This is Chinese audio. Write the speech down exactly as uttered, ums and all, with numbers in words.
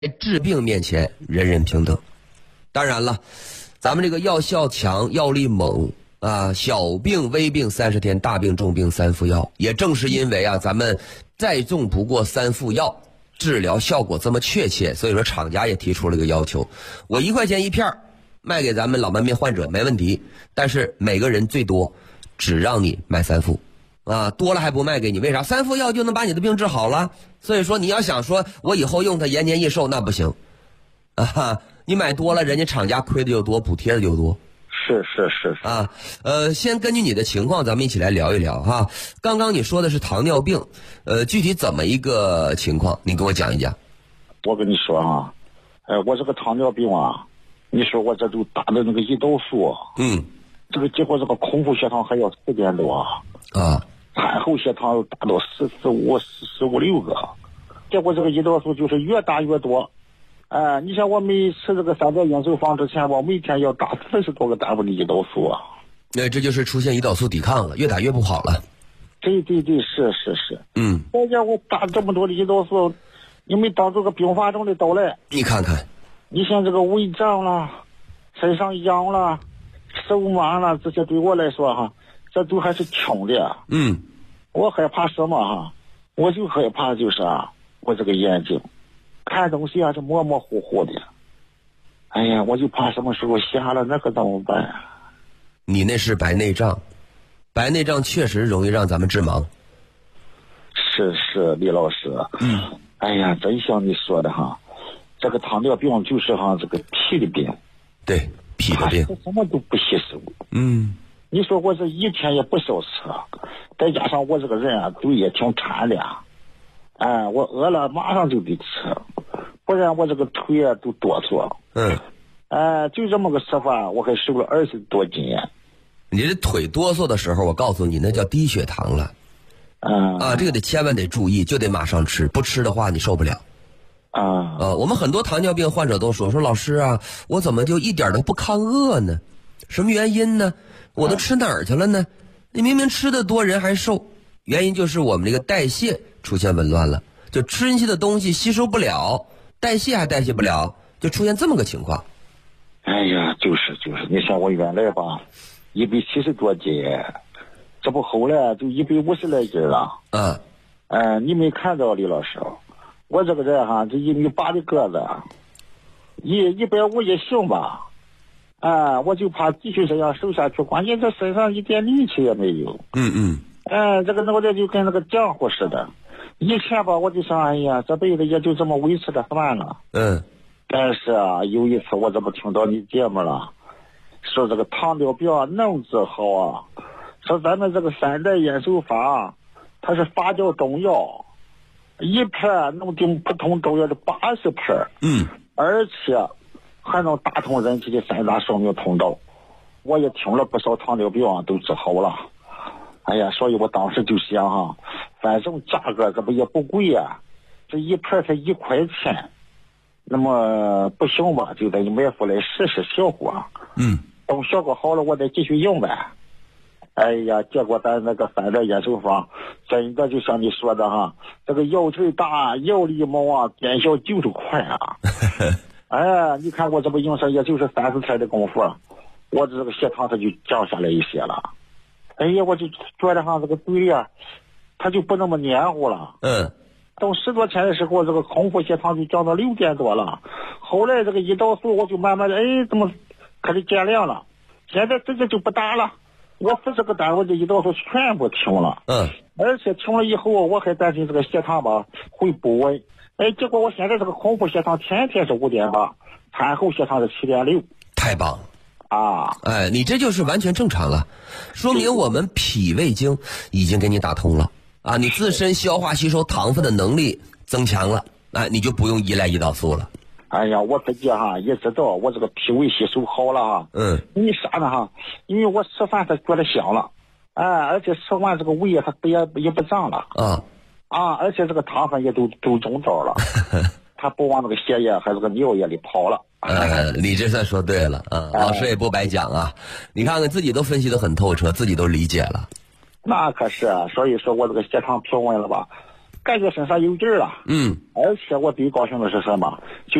治病面前人人平等。当然了，咱们这个药效强，药力猛啊，小病微病三十天，大病重病三副药。也正是因为啊，咱们再重不过三副药，治疗效果这么确切，所以说厂家也提出了一个要求，我一块钱一片卖给咱们老慢病患者没问题，但是每个人最多只让你买三副啊，多了还不卖给你，为啥？三副药就能把你的病治好了。所以说你要想说我以后用它延年益寿，那不行啊，你买多了，人家厂家亏的就多，补贴的就多。 是是是是啊，呃，先根据你的情况，咱们一起来聊一聊哈。刚刚你说的是糖尿病，呃，具体怎么一个情况？你给我讲一讲。 我跟你说啊，呃，我这个糖尿病啊，你说我这都打的那个胰岛素， 嗯， 这个结果这个空腹血糖还要四点多啊， 产后血糖达到十四五十十五六个，结果这个胰岛素就是越打越多。哎、呃，你像我没吃这个三代元素方之前，我每天要打四十多个单位的胰岛素啊。 那、呃、这就是出现胰岛素抵抗了，越打越不好了。 对对对，是是是。 嗯。 人家我打这么多的胰岛素，你没当这个并发症的到来。 你看看， 你像这个胃胀了，身上痒了，手麻了，这些对我来说哈，这都还是轻的。 嗯。 我害怕什么哈？我就害怕就是啊，我这个眼睛。看东西啊是模模糊糊的，哎呀，我就怕什么时候瞎了，那可怎么办？ 你那是白内障，白内障确实容易让咱们致盲。 是是，李老师， 嗯， 哎呀，真像你说的哈，这个糖尿病就是哈这个脾的病， 对，脾的病， 什么都不吸收。 嗯， 你说我这一天也不少吃，再加上我这个人啊，嘴也挺馋的。哎，我饿了马上就得吃，不然我这个腿啊都哆嗦。 嗯， 哎，就这么个吃法，我还瘦了二十多斤。 你这腿哆嗦的时候，我告诉你，那叫低血糖了。 嗯啊，这个得千万得注意，就得马上吃，不吃的话你受不了。 啊呃，我们很多糖尿病患者都说说老师啊，我怎么就一点都不抗饿呢？什么原因呢？我都吃哪儿去了呢？你明明吃的多，人还瘦，原因就是我们这个代谢出现紊乱了，就吃进去的东西吸收不了，代谢还代谢不了，就出现这么个情况。 哎呀，就是就是，你像我原来吧，一百七十多斤，这不后来就一百五十来斤了。 嗯， 呃，你没看到李老师，我这个人哈，这一米八的个子，一一百五也行吧。啊、呃，我就怕继续这样瘦下去，关键这身上一点力气也没有。 嗯嗯。 哎，这个脑袋就跟那个浆糊似的。以前吧，我就想，哎呀，这辈子也就这么维持着算了。 嗯。 但是啊，有一次我这不听到你节目了，说这个糖尿病能治好啊，说咱们这个三代延寿法，它是发酵中药，一片能顶普通中药的八十片。 嗯。 而且还能打通人体的三大生命通道。我也听了不少糖尿病都治好了。哎呀，所以我当时就想哈，反正价格这不也不贵呀、啊，这一片才一块钱，那么不行吧，就得买回来试试效果。 嗯， 等效果好了，我再继续用呗。哎呀，结果咱那个三代延寿方，真的就像你说的哈，这个药劲大，药力猛啊，见效就是快啊。哎，你看我这不用上也就是三四天的功夫，我这个血糖它就降下来一些了。哎呀，我就觉得哈，这个嘴里啊，它就不那么黏糊了。 嗯。 等十多天的时候，这个空腹血糖就降到六点多了。后来这个胰岛素我就慢慢的，哎，怎么开始减量了？现在直接就不打了。我四十个单位的胰岛素全部停了。 嗯。 而且停了以后，我还担心这个血糖吧会不稳。哎，结果我现在这个空腹血糖天天是五点八，产后血糖是七点六。 太棒了。 啊， 哎，你这就是完全正常了，说明我们脾胃经已经给你打通了啊，你自身消化吸收糖分的能力增强了，哎，你就不用依赖胰岛素了。 哎呀，我自己哈也知道我这个脾胃吸收好了哈。 嗯。 因为啥呢哈？因为我吃饭它觉得香了，哎，而且吃完这个胃它不也也不胀了。 啊。 啊，而且这个糖分也都都中招了，它不往那个血液还是个尿液里跑了。 呃，你这算说对了啊，老师也不白讲啊，你看看自己都分析得很透彻，自己都理解了。 那可是啊，所以说我这个血糖平稳了吧， 感觉身上有劲儿了。 嗯， 而且我最高兴的是什么？就